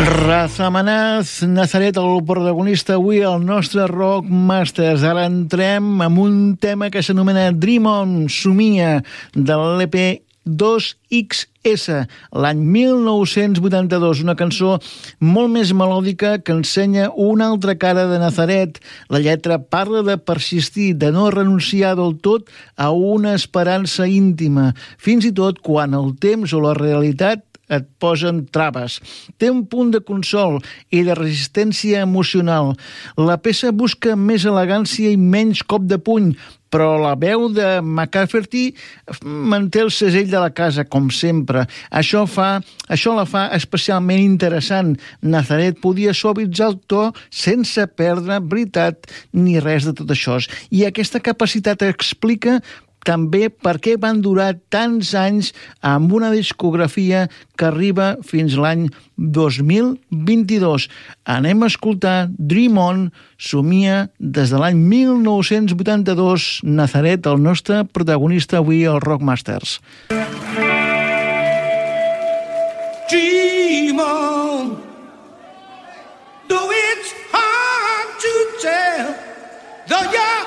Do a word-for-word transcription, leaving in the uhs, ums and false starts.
Razamanaz, Nazaret, el protagonista avui al nostre Rock Masters. Ara entrem amb un tema que s'anomena Dream On, Somia, de l'E P dos X S, l'any mil nou-cents vuitanta-dos, una cançó molt més melòdica que ensenya una altra cara de Nazaret. La lletra parla de persistir, de no renunciar del tot a una esperança íntima, fins i tot quan el temps o la realitat et posen traves. Té un punt de consol i de resistència emocional. La peça busca més elegància i menys cop de puny, però la veu de McCafferty manté el segell de la casa, com sempre. Això fa, això la fa especialment interessant. Nazaret podia suavitzar el to sense perdre veritat ni res de tot això. I aquesta capacitat explica també per què van durar tants anys amb una discografia que arriba fins l'any dos mil vint-i-dos. Anem a escoltar Dream On, Somia, des de l'any mil nou-cents vuitanta-dos. Nazaret, el nostre protagonista avui al Rock Masters. Dream on, though it's hard to tell, though you're